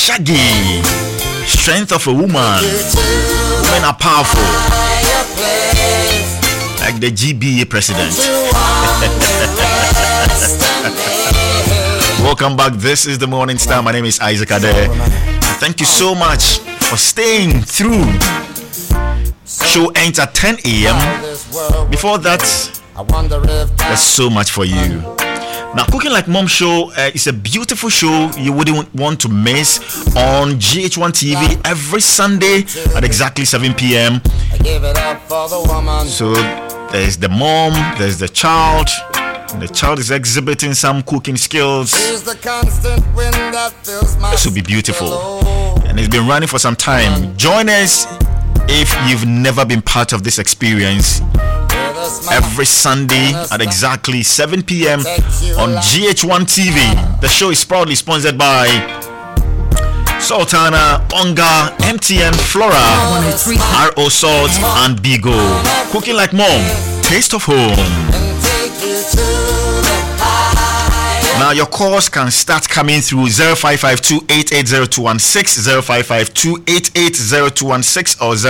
Shaggy. Strength of a woman. Women are powerful. Like the GBA president. Welcome back. This is the Morning Star. My name is Isaac Ade. Thank you so much for staying through. Show ends at 10 a.m. Before that, there's so much for you. Now, Cooking Like Mom show is a beautiful show you wouldn't want to miss on GH1 TV every Sunday at exactly 7 p.m. So there's the mom, there's the child. And the child is exhibiting some cooking skills. This will be beautiful. And it's been running for some time. Join us if you've never been part of this experience. Every Sunday at exactly 7 p.m. on GH1 TV. The show is proudly sponsored by Sultana, Onga, MTN, Flora, RO Salt, and Bigo. Cooking Like Mom, taste of home. Now your calls can start coming through 0552-880-216, 0552-880-216, or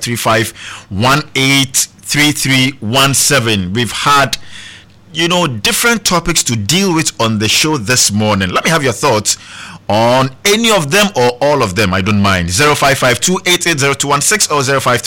0535-183317. We've had, different topics to deal with on the show this morning. Let me have your thoughts on any of them or all of them. I don't mind. 0552-880-216 or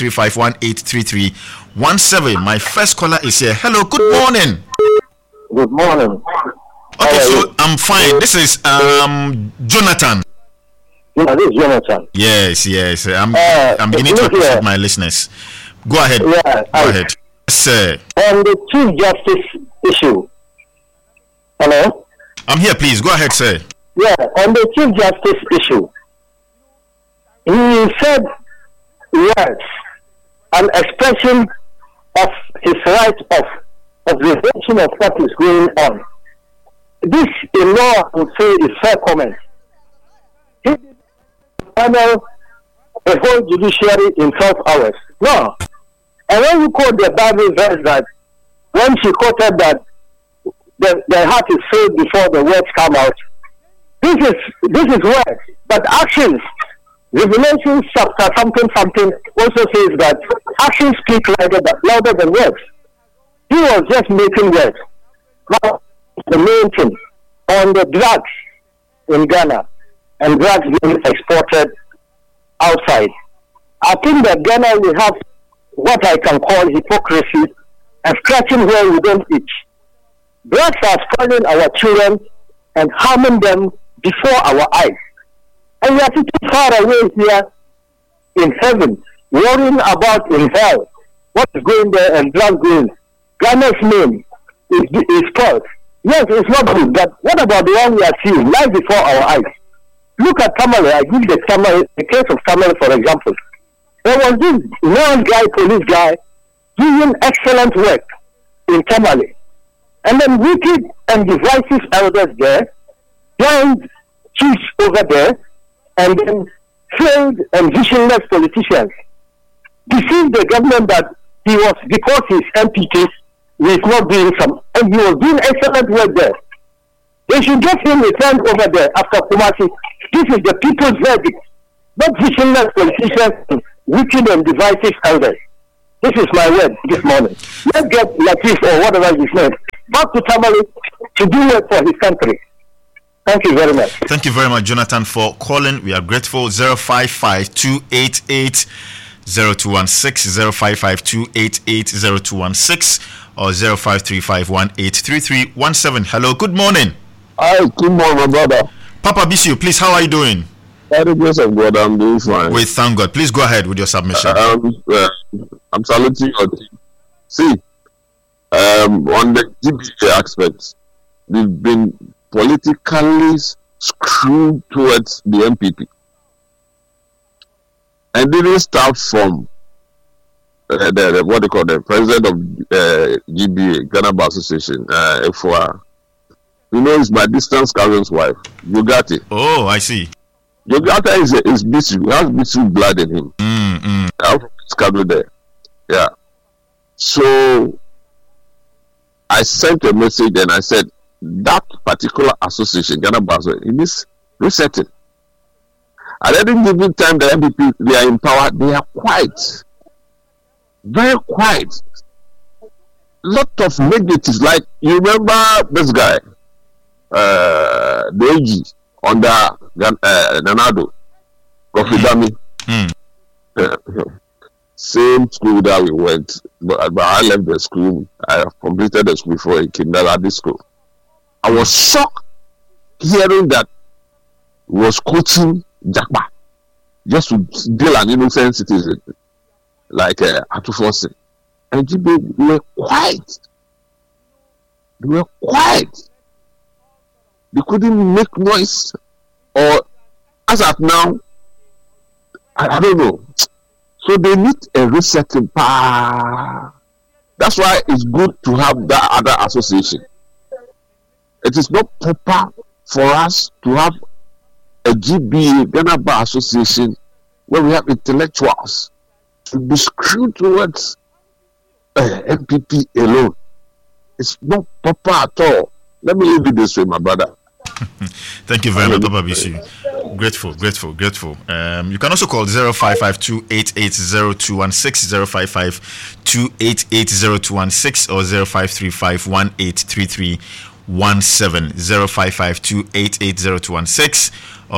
0535-183317. My first caller is here. Hello, good morning. Good morning. Okay, so I'm fine. This is Jonathan. Yeah, this is Jonathan. Yes. I'm beginning to appreciate my listeners. Go ahead. Yeah, Go ahead. Sir. On the Chief Justice issue. Hello? I'm here, please. Go ahead, sir. Yeah, on the Chief Justice issue. He said words, an expression of his right of observation of what is going on. This, in law, I would say, is fair comment. He did panel the whole judiciary in 12 hours. No. And when you quote the Bible verse that when she quoted that the heart is filled before the words come out, this is words, but actions. Revelation chapter something also says that actions speak louder than words. He was just making words. Now, the main thing on the drugs in Ghana and drugs being exported outside. I think that Ghana will have what I can call hypocrisy and scratching where we don't itch. Drugs are spoiling our children and harming them before our eyes. And we are sitting far away here in heaven, worrying about in hell what is going there and drugs going. Ghana's name is spoiled. Yes, it's not good, but what about the one we are seeing live before our eyes? Look at Tamale. I give the case of Tamale, for example. There was this police guy, doing excellent work in Tamale. And then wicked and divisive elders there, joined chiefs over there, and then failed and visionless politicians deceived the government that he was, because he's MPK, he is not doing some, and he was doing excellent work there. They should get him returned over there after Kumasi. This is the people's verdict, not visionless politicians, wicked and divisive elders. This is my word this morning. Let's get Latif or whatever his name back to Tamale to do work for his country. Thank you very much. Thank you very much, Jonathan, for calling. We are grateful. 055-288-0216, 055-288-0216, or 0535-183317. Hello, good morning. Hi, good morning, my brother. Papa Bisiu, please, how are you doing? By the grace of God, I'm doing fine. We thank God. Please go ahead with your submission. I'm saluting your team. See, on the GBA aspect, we've been politically screwed towards the MPP. And didn't start from the president of GBA, Ghana Bar Association, FOR. You know, it's my distant cousin's wife, Yogati. Oh, I see. Yogata is Bisu. He has Bisu blood in him. I have discovered there. Yeah. So I sent a message and I said that particular association, Ghana Bar Association, it is resetting. At any given time, the MPP, they are in power, they are quiet. Very quiet. Lot of negatives. Like, you remember this guy, the AG under Nanado, Kofi Dami. Same school that we went, but I left the school. I completed the school before he came down at this school. I was shocked hearing that he was coaching Jakpa just to deal an innocent citizen like Atufosi. And they were quiet. They were quiet. They couldn't make noise. Or as of now, I don't know. So they need a resetting power. That's why it's good to have that other association. It is not proper for us to have a GBA, Ghana Bar Association, where we have intellectuals to be screwed towards MPP alone. It's not proper at all. Let me leave it this way, my brother. Thank you very much, Papa Bisu. Grateful. You can also call 0552880216, 0552880216, or 0535183317, 0552880216, or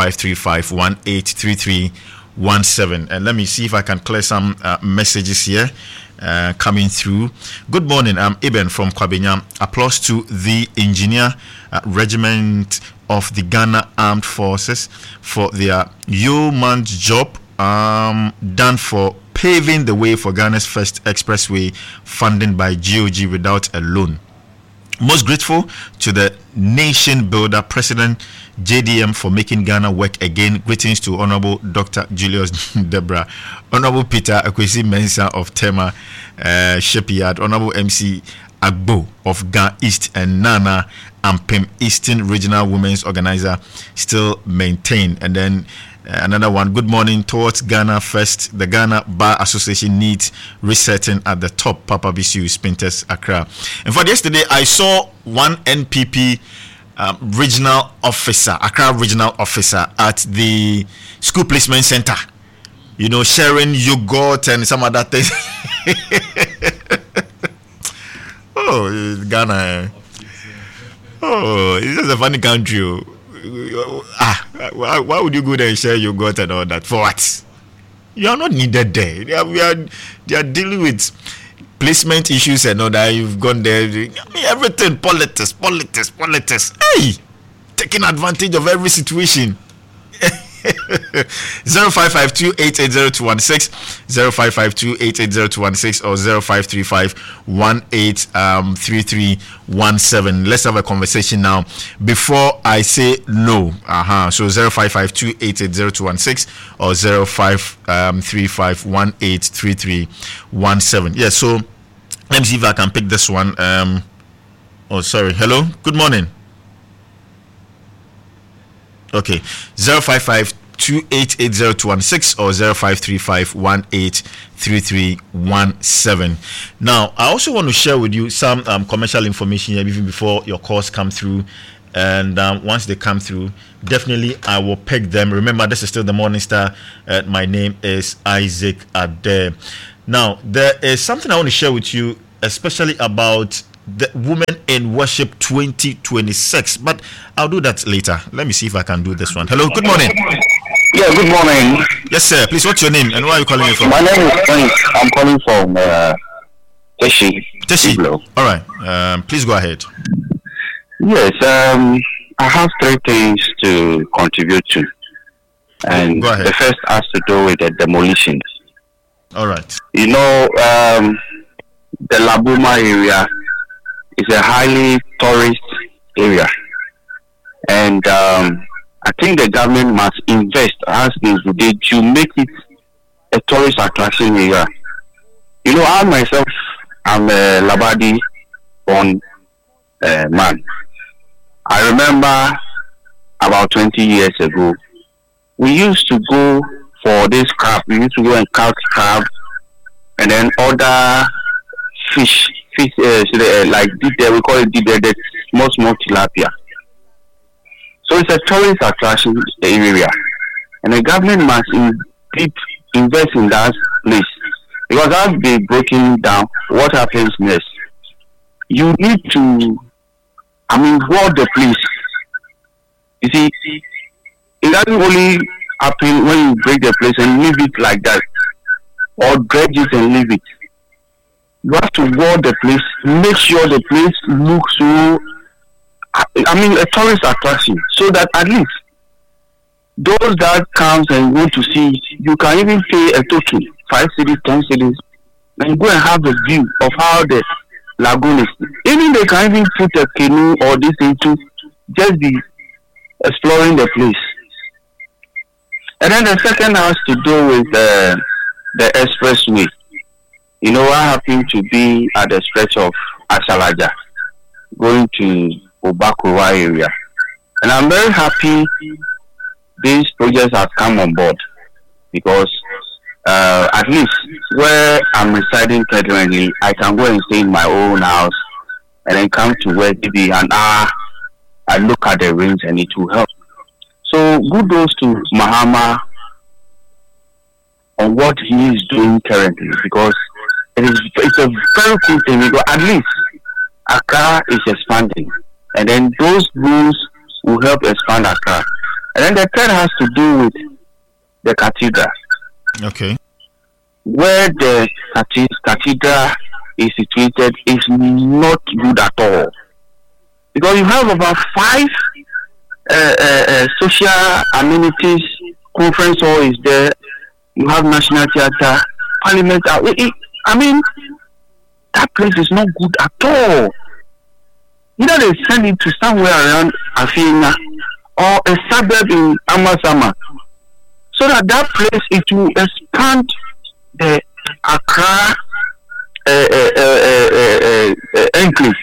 0535183317. And let me see if I can clear some messages here. Coming through. Good morning, I'm Eben from Kwabenya. Applause to the engineer regiment of the Ghana Armed Forces for their yeoman's job done for paving the way for Ghana's first expressway funded by GOG without a loan. Most grateful to the nation builder, President JDM, for making Ghana work again. Greetings to Honorable Dr. Julius Debra, Honorable Peter Akwesi Mensah of Tema Shipyard, Honorable MC Agbo of Ga East, and Nana Ampem, Eastern Regional Women's Organizer, still maintained. And then another one, good morning. Towards Ghana first, the Ghana Bar Association needs resetting at the top. Papa Bisu, Spinters, Accra. In fact, yesterday I saw one NPP regional officer, Accra regional officer, at the school placement center, you know, sharing yogurt and some other things. Oh, Ghana. Oh, it's just a funny country. Why would you go there and share yogurt and all that? For what? You are not needed there. They are dealing with placement issues and all that. You've gone there. I mean, everything, politics. Hey, taking advantage of every situation. 0552880216, 0552880216, or 0535183317. Let's have a conversation now before I say no. So 0552880216 or 0535183317. Yeah, so let me see if I can pick this one. Hello, good morning. Okay, 0552880216 or 0535183317. Now, I also want to share with you some commercial information here even before your calls come through. And once they come through, definitely I will pick them. Remember, this is still the Morning Star. My name is Isaac Ade. Now, there is something I want to share with you, especially about the Women in Worship 2026, but I'll do that later. Let me see if I can do this one. Hello, good morning. Yeah, good morning. Yes, sir. Please, what's your name and where are you calling me from? My name is Frank. I'm calling from Teshi. All right. Please go ahead. Yes, I have three things to contribute to. And go ahead. The first has to do with the demolitions. All right. You know, the Labuma area is a highly tourist area. And I think the government must invest as they to make it a tourist attraction area. You know, I myself am a Labadi born man. I remember about 20 years ago, we used to go for this crab. We used to go and catch crab and then order fish like we call it the small tilapia. So it's a tourist attraction area. and the government must invest in that place, because as they broken down, what happens next? You need to, ward the place. You see, it doesn't only happen when you break the place and leave it like that, or dredge it and leave it. You have to ward the place, make sure the place looks so, a tourist attraction, so that at least those that comes and want to see it, you can even pay a token, 5 cities, 10 cities, and go and have a view of how the lagoon is. Even they can even put a canoe or this into just be exploring the place. And then the second has to do with the expressway. You know, I happen to be at the stretch of Ashalaja, going to Obakura area. And I'm very happy these projects have come on board, because at least where I'm residing currently, I can go and stay in my own house and then come to where maybe an hour, I look at the range and it will help. So kudos to Mahama on what he is doing currently, because it's a very cool thing, because at least Accra is expanding, and then those rules will help expand Accra. And then the third has to do with the cathedral. Okay. Where the cathedral is situated is not good at all, because you have about 5 social amenities. Conference hall is there. You have National Theatre, Parliament. That place is not good at all. Either they send it to somewhere around Afina or a suburb in Amasama, so that place, it will expand the Accra enclave.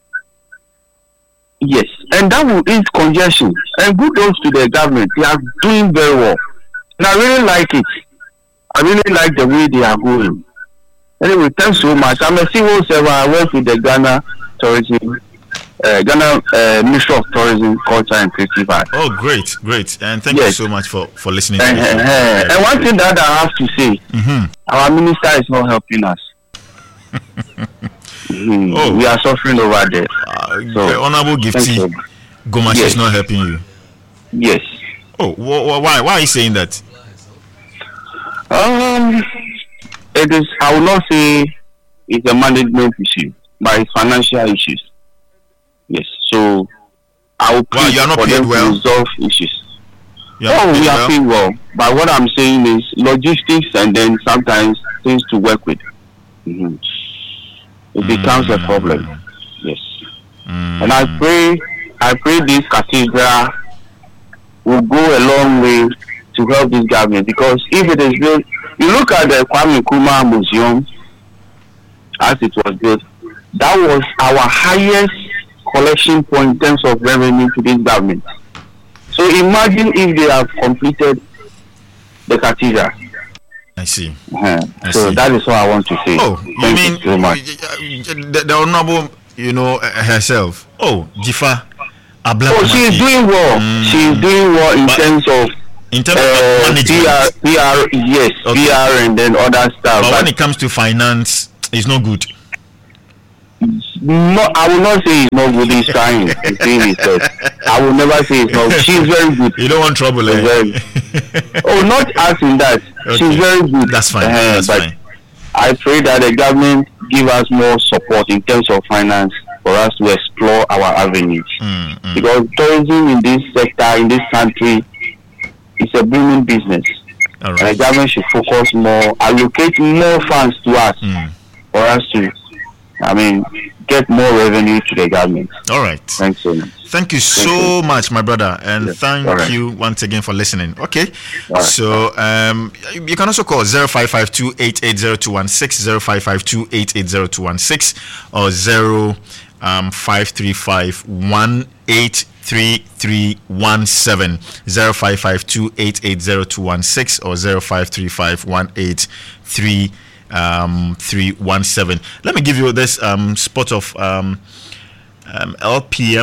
Yes, and that will ease congestion. And kudos to the government; they are doing very well. And I really like it. I really like the way they are going. Anyway, thanks so much. I'm a civil servant. I work with the Ghana Tourism, Ministry of Tourism, Culture and Creative Arts. Oh, great. And thank you so much for listening to me. And one thing that I have to say, our minister is not helping us. We are suffering over there. The Honorable Gifty Gomash is not helping you. Yes. Oh, why are you saying that? It is, I will not say it's a management issue, but it's financial issues. Yes, so I will plead for them to resolve issues. We are paid well, but what I'm saying is logistics, and then sometimes things to work with. It becomes a problem. Yes, and I pray this cathedral will go a long way to help this government, because if it is built, you look at the Kwame Nkrumah Museum as it was built, that was our highest collection point in terms of revenue to this government. So imagine if they have completed the cathedral. I see. So that is what I want to say. Oh, you mean so much. The Honorable, herself. Oh, Jifa Abla. Oh, she is doing well. She is doing well in terms of PR, yes, okay. PR and then other stuff. But when it comes to finance, it's not good. No, I will not say it's not good. He's trying. He's doing his best. I will never say it's not. She's very good. You don't want trouble, eh? Not asking that. Okay. She's very good. That's fine. That's fine. I pray that the government give us more support in terms of finance for us to explore our avenues. Because tourism in this sector, in this country, is a booming business. All right. And the government should focus more, allocate more funds to us for us to, get more revenue to the government. All right. Thanks so much. Thank you so much, my brother, and thank you once again for listening. Okay, so you can also call 0552-880-216, 0552-880-216, or 0535-183317, 0552-880-216, or 0535-183317. Let me give you this spot of LPM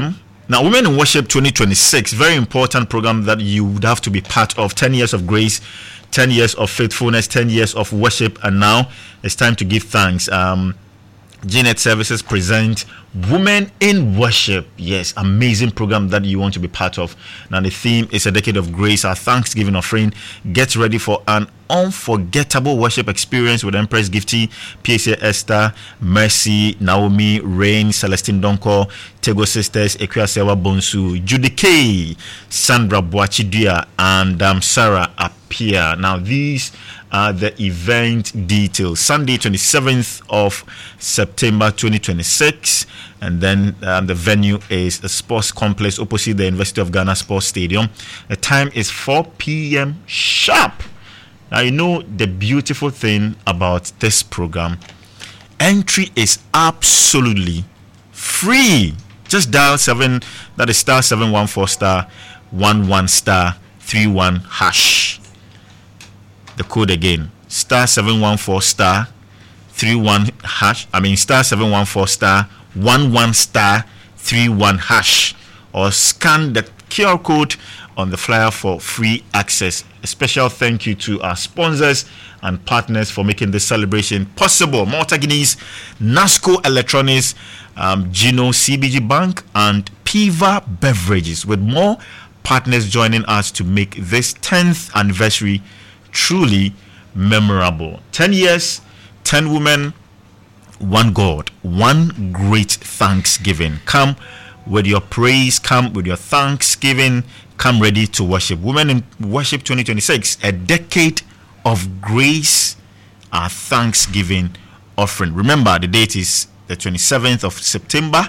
Now, Women in Worship 2026, very important program that you would have to be part of. 10 years of grace, 10 years of faithfulness, 10 years of worship, and now it's time to give thanks. Janet Services present Women in Worship. Yes, amazing program that you want to be part of. Now the theme is a decade of grace, our Thanksgiving offering. Get ready for an unforgettable worship experience with Empress Gifty, PSA Esther, Mercy, Naomi, Rain, Celestine Donko, Tego Sisters, Ekwuasewa Bonsu, Judy K, Sandra Boachidua, and Sarah Apia. Now these the event details. Sunday 27th of September 2026, and then the venue is a sports complex opposite the University of Ghana Sports Stadium. The time is 4 p.m. sharp. Now you know the beautiful thing about this program, entry is absolutely free. Just dial that is star 714 star 11 star 31 hash. The code again, star 714 star 31 hash. Star 714 star 11 star 31 hash, or scan the QR code on the flyer for free access. A special thank you to our sponsors and partners for making this celebration possible: Malta Guineas, Nasco Electronics, Gino CBG Bank, and Piva Beverages, with more partners joining us to make this 10th anniversary truly memorable. 10 years, 10 women, one God, one great Thanksgiving. Come with your praise, come with your thanksgiving, come ready to worship. Women in Worship 2026, a decade of grace, our Thanksgiving offering. Remember, the date is the 27th of September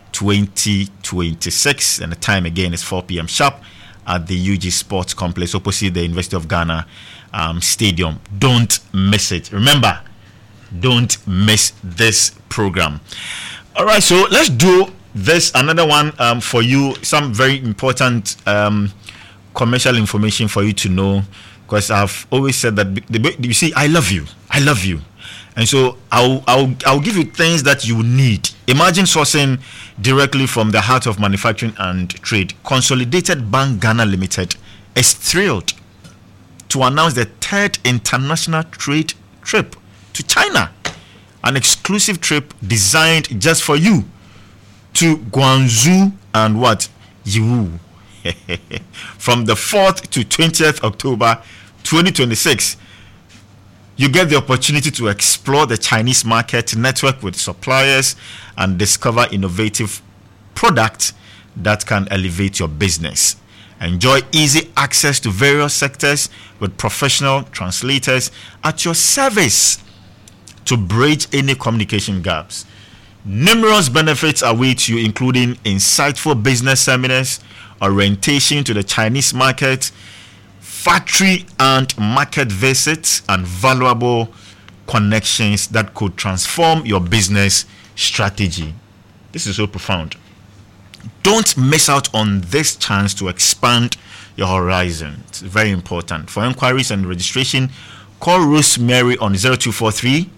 2026, and the time again is 4 p.m. sharp at the UG Sports Complex opposite the University of Ghana Stadium. Don't miss it. Remember, don't miss this program. All right, so let's do this another one for you. Some very important commercial information for you to know, because I've always said that you see, I love you, and so I'll give you things that you need. Imagine sourcing directly from the heart of manufacturing and trade. Consolidated Bank Ghana Limited is thrilled to announce the third international trade trip to China, an exclusive trip designed just for you to Guangzhou and Yiwu from the 4th to 20th October 2026. You get the opportunity to explore the Chinese market, network with suppliers, and discover innovative products that can elevate your business. Enjoy easy access to various sectors with professional translators at your service to bridge any communication gaps. Numerous benefits await you, including insightful business seminars, orientation to the Chinese market, factory and market visits, and valuable connections that could transform your business strategy. This is so profound. Don't miss out on this chance to expand your horizon. It's very important. For inquiries and registration, call Rosemary on 0243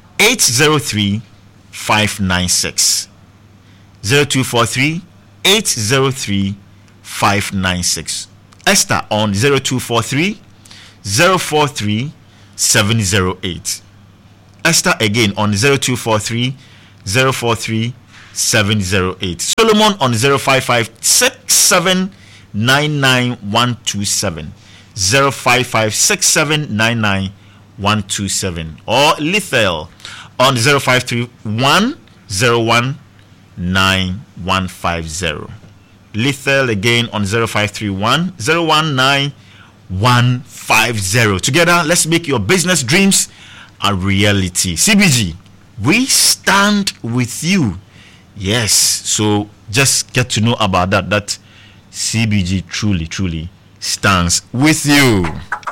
803 596. 0243 803 596. Esther on 0243 043 708. Esther again on 0243 043 708. Solomon on 055 6799 127. 055 6799 127. Or Lethal on 0531 01 9150. Lethal again on 0531 019 150. Together, let's make your business dreams a reality. CBG, we stand with you. Yes, so just get to know about that CBG truly stands with you.